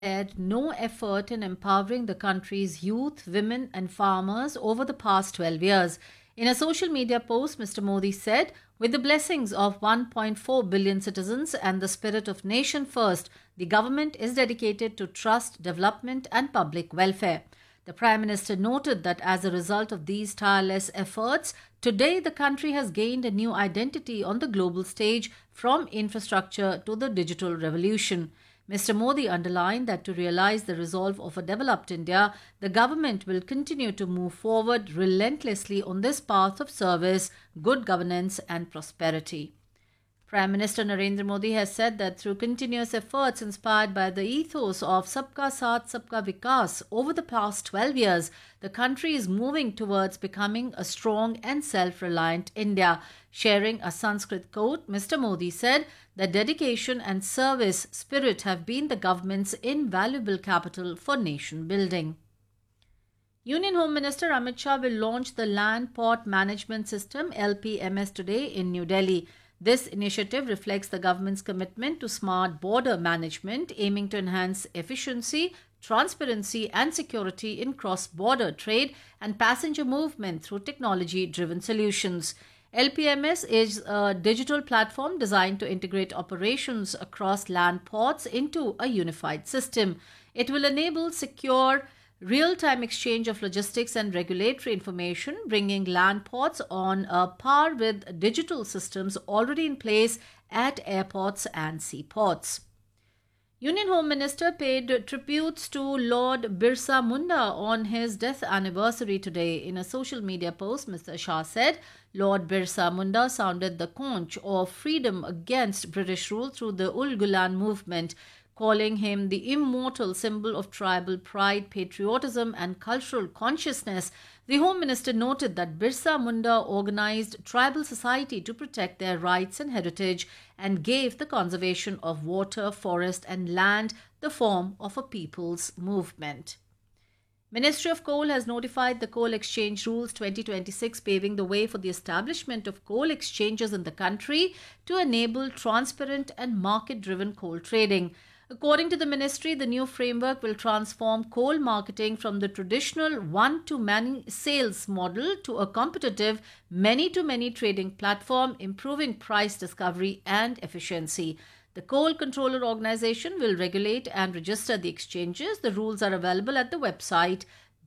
spared no effort in empowering the country's youth, women, and farmers over the past 12 years. In a social media post, Mr. Modi said, with the blessings of 1.4 billion citizens and the spirit of nation first, the government is dedicated to trust, development, and public welfare. The Prime Minister noted that as a result of these tireless efforts, today the country has gained a new identity on the global stage from infrastructure to the digital revolution. Mr. Modi underlined that to realize the resolve of a developed India, the government will continue to move forward relentlessly on this path of service, good governance, and prosperity. Prime Minister Narendra Modi has said that through continuous efforts inspired by the ethos of Sabka Saath Sabka Vikas over the past 12 years, the country is moving towards becoming a strong and self-reliant India. Sharing a Sanskrit quote, Mr. Modi said that dedication and service spirit have been the government's invaluable capital for nation building. Union Home Minister Amit Shah will launch the Land Port Management System LPMS today in New Delhi. This initiative reflects the government's commitment to smart border management, aiming to enhance efficiency, transparency, and security in cross-border trade and passenger movement through technology-driven solutions. LPMS is a digital platform designed to integrate operations across land ports into a unified system. It will enable secure real-time exchange of logistics and regulatory information, bringing land ports on a par with digital systems already in place at airports and seaports. Union Home Minister paid tributes to Lord Birsa Munda on his death anniversary today. In a social media post, Mr. Shah said, Lord Birsa Munda sounded the conch of freedom against British rule through the Ul Gulan movement, calling him the immortal symbol of tribal pride, patriotism, and cultural consciousness. The Home Minister noted that Birsa Munda organized tribal society to protect their rights and heritage and gave the conservation of water, forest, and land the form of a people's movement. Ministry of Coal has notified the Coal Exchange Rules 2026, paving the way for the establishment of coal exchanges in the country to enable transparent and market-driven coal trading. According to the ministry, the new framework will transform coal marketing from the traditional one-to-many sales model to a competitive many-to-many trading platform, improving price discovery and efficiency. The Coal Controller Organization will regulate and register the exchanges. The rules are available at the website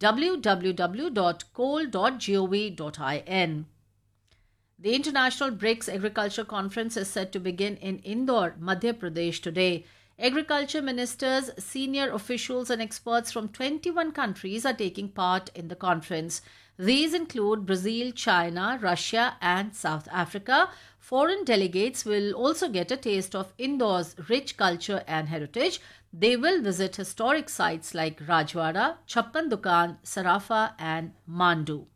www.coal.gov.in. The International BRICS Agriculture Conference is set to begin in Indore, Madhya Pradesh today. Agriculture ministers, senior officials, and experts from 21 countries are taking part in the conference. These include Brazil, China, Russia, and South Africa. Foreign delegates will also get a taste of Indore's rich culture and heritage. They will visit historic sites like Rajwada, Chappan Dukan, Sarafa, and Mandu.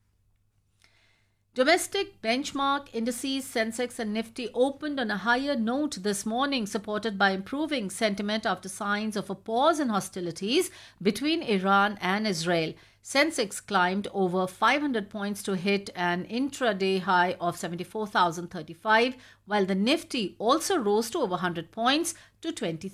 Domestic benchmark indices Sensex and Nifty opened on a higher note this morning, supported by improving sentiment after signs of a pause in hostilities between Iran and Israel. Sensex climbed over 500 points to hit an intraday high of 74,035, while the Nifty also rose to over 100 points to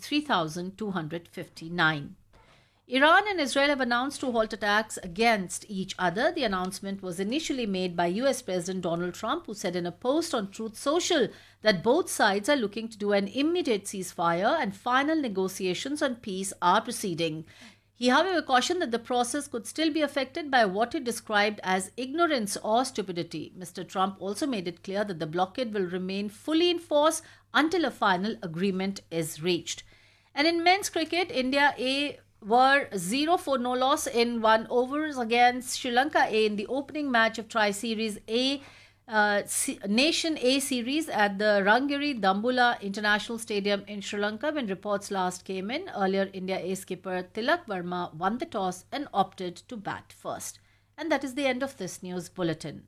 23,259. Iran and Israel have announced to halt attacks against each other. The announcement was initially made by US President Donald Trump, who said in a post on Truth Social that both sides are looking to do an immediate ceasefire and final negotiations on peace are proceeding. He, however, cautioned that the process could still be affected by what he described as ignorance or stupidity. Mr. Trump also made it clear that the blockade will remain fully in force until a final agreement is reached. And in men's cricket, India A were 0 for no loss in 1 overs against Sri Lanka A in the opening match of Tri-Series A Nation A series at the Rangiri Dambula International Stadium in Sri Lanka. When reports last came in, earlier India A skipper Tilak Verma won the toss and opted to bat first. And that is the end of this news bulletin.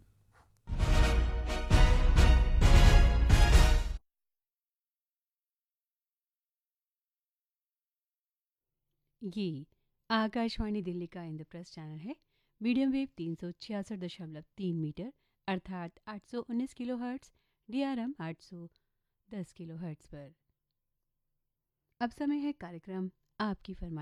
ये आकाशवाणी दिल्ली का Indraprastha channel है। Medium wave 366.3 metre अर्थात 819 kilo hertz, DRM 810 kilo hertz पर। अब समय है कार्यक्रम आपकी फरमाइश